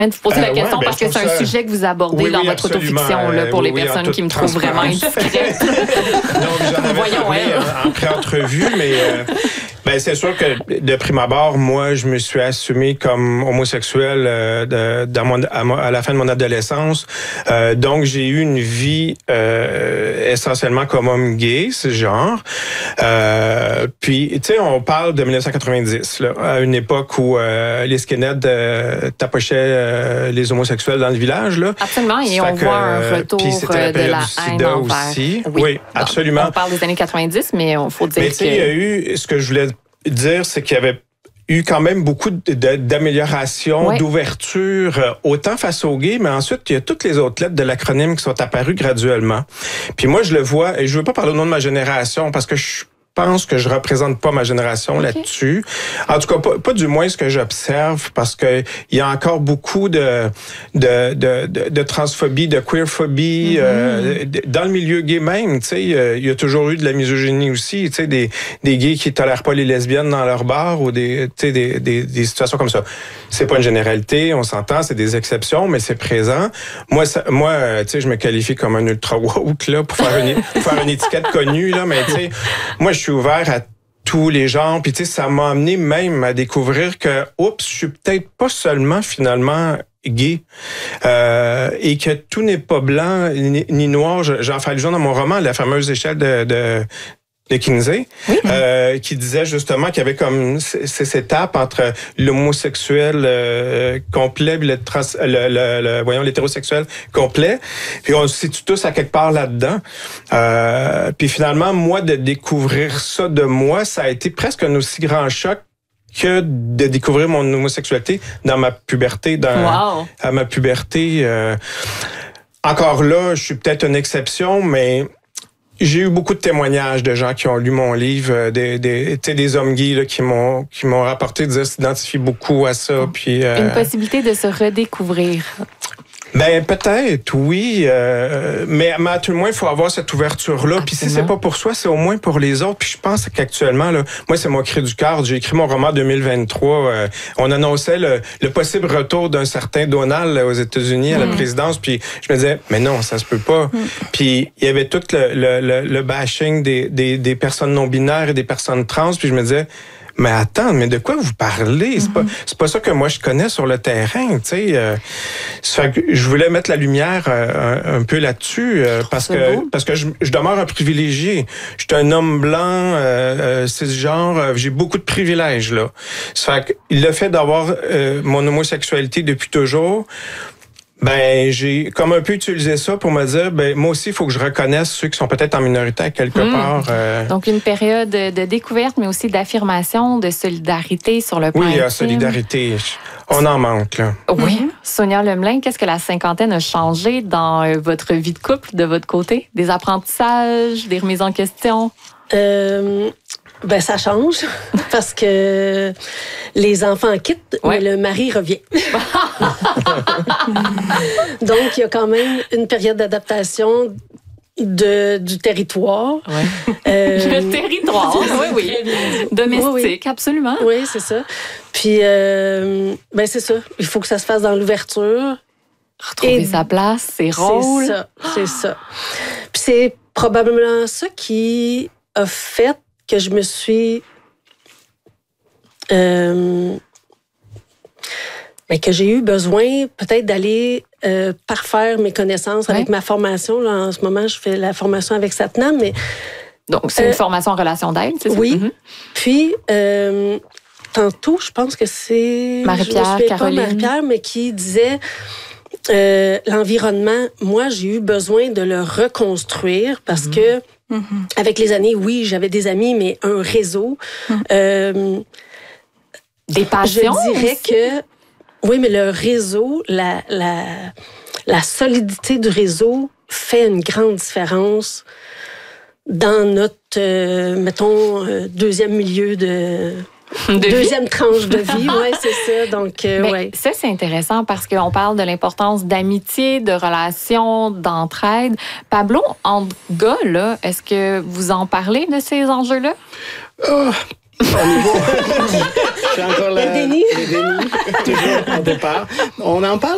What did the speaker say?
de vous poser la question parce que c'est un sujet que vous abordez dans votre autofiction là, pour les personnes qui me trouvent vraiment indiscrète. Donc, j'en avais parlé en pré-entrevue, mais c'est sûr que de prime abord, moi, je me suis assumé comme homosexuel à la fin de mon adolescence. Donc, j'ai eu une vie essentiellement comme homme gay, ce genre. Puis, tu sais, on parle de 1990, là, à une époque où les skinheads tapochaient les homosexuels dans le village. Là. Absolument, et on voit un retour de la haine envers. Aussi. Oui, absolument. On parle des années 90, mais il faut dire que... il y a eu, ce que je voulais dire, c'est qu'il y avait eu quand même beaucoup d'améliorations, d'ouverture, autant face aux gays, mais ensuite, il y a toutes les autres lettres de l'acronyme qui sont apparues graduellement. Puis moi, je le vois, et je veux pas parler au nom de ma génération, parce que je pense que je représente pas ma génération là-dessus. En tout cas, pas du moins ce que j'observe, parce que il y a encore beaucoup de transphobie, de queerphobie dans le milieu gay même. Tu sais, il y a toujours eu de la misogynie aussi. Tu sais, des gays qui tolèrent pas les lesbiennes dans leur bar ou des situations comme ça. C'est pas une généralité, on s'entend, c'est des exceptions, mais c'est présent. Moi, tu sais, je me qualifie comme un ultra woke là pour faire une étiquette connue là, mais tu sais, moi je suis ouvert à tous les genres, puis tu sais, ça m'a amené même à découvrir que, oups, je suis peut-être pas seulement finalement gay, et que tout n'est pas blanc ni noir. J'en fais allusion dans mon roman, la fameuse échelle de Kinsey, qui disait justement qu'il y avait comme ces étapes entre l'homosexuel complet et l'hétérosexuel complet. Puis on se situe tous à quelque part là-dedans. Puis finalement, moi, de découvrir ça de moi, ça a été presque un aussi grand choc que de découvrir mon homosexualité dans ma puberté. À ma puberté. Encore là, je suis peut-être une exception, mais j'ai eu beaucoup de témoignages de gens qui ont lu mon livre, des hommes gays là, qui m'ont rapporté de s'identifier beaucoup à ça. Puis une possibilité de se redécouvrir. Ben peut-être, oui, mais à tout le moins, il faut avoir cette ouverture-là. Puis si c'est pas pour soi, c'est au moins pour les autres. Puis je pense qu'actuellement, là, moi, c'est mon cri du cœur. J'ai écrit mon roman en 2023. On annonçait le possible retour d'un certain Donald aux États-Unis à la présidence. Puis je me disais, mais non, ça se peut pas. Puis il y avait tout le bashing des personnes non-binaires et des personnes trans. Puis je me disais, mais attends, mais de quoi vous parlez? C'est pas ça que moi je connais sur le terrain, tu sais. Je voulais mettre la lumière un peu là-dessus parce que je demeure un privilégié. Je suis un homme blanc, cisgenre, j'ai beaucoup de privilèges là. Ça fait que le fait d'avoir mon homosexualité depuis toujours, ben j'ai comme un peu utilisé ça pour me dire, ben moi aussi il faut que je reconnaisse ceux qui sont peut-être en minorité à quelque part. Donc une période de découverte, mais aussi d'affirmation, de solidarité sur le plan intime. Oui, solidarité, on en manque là. Oui, Sonia Lemelin, qu'est-ce que la cinquantaine a changé dans votre vie de couple de votre côté? Des apprentissages, des remises en question? Ben ça change parce que les enfants quittent, mais le mari revient. Donc il y a quand même une période d'adaptation du territoire. Le territoire, oui. Domestique, absolument. Oui, c'est ça. Puis ben c'est ça. Il faut que ça se fasse dans l'ouverture. Retrouver sa place, ses rôles. C'est ça. Puis c'est probablement ça qui a fait que je me suis... que j'ai eu besoin peut-être d'aller parfaire mes connaissances avec ma formation. Là, en ce moment, je fais la formation avec Satnam, mais... Donc, c'est une formation en relation d'aide, c'est ça? Oui. Puis, tantôt, je pense que c'est... Marie-Pierre, Caroline. Marie-Pierre, mais qui disait... l'environnement, moi, j'ai eu besoin de le reconstruire parce que avec les années, oui, j'avais des amis, mais un réseau. Des passions? Je dirais que... Oui, mais le réseau, la solidité du réseau fait une grande différence dans notre, mettons, deuxième milieu deuxième tranche de vie, oui, c'est ça. Donc, ça, c'est intéressant parce qu'on parle de l'importance d'amitié, de relations, d'entraide. Pablo, entre gars, là, est-ce que vous en parlez de ces enjeux-là? Je suis encore là. Le déni. Toujours au départ. On en parle